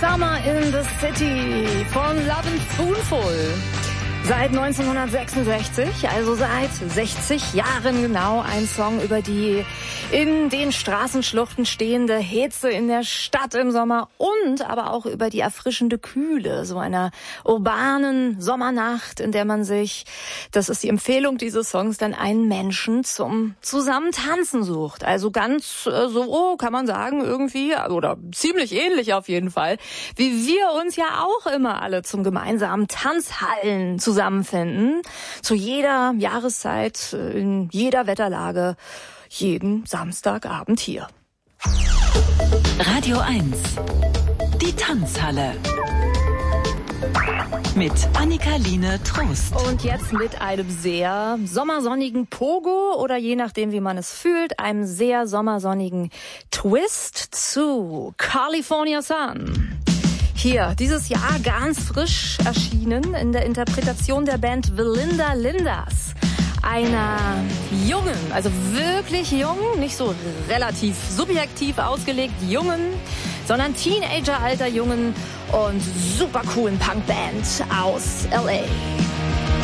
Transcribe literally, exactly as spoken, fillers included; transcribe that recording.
Summer in the City von Love and Spoonful. Seit neunzehnhundertsechsundsechzig, also seit sechzig Jahren genau, ein Song über die in den Straßenschluchten stehende Hitze in der Stadt im Sommer und aber auch über die erfrischende Kühle so einer urbanen Sommernacht, in der man sich, das ist die Empfehlung dieses Songs, dann einen Menschen zum Zusammentanzen sucht. Also ganz äh, so kann man sagen irgendwie, oder ziemlich ähnlich auf jeden Fall, wie wir uns ja auch immer alle zum gemeinsamen Tanzhallen zusammenfinden, zu jeder Jahreszeit, in jeder Wetterlage, jeden Samstagabend hier. Radio eins, die Tanzhalle. Mit Annika-Line Trost. Und jetzt mit einem sehr sommersonnigen Pogo oder je nachdem, wie man es fühlt, einem sehr sommersonnigen Twist zu California Sun. Hier, dieses Jahr ganz frisch erschienen in der Interpretation der Band The Linda Lindas. Einer jungen, also wirklich jungen, nicht so relativ subjektiv ausgelegt jungen, sondern Teenager-alter jungen und super coolen Punkband aus L A.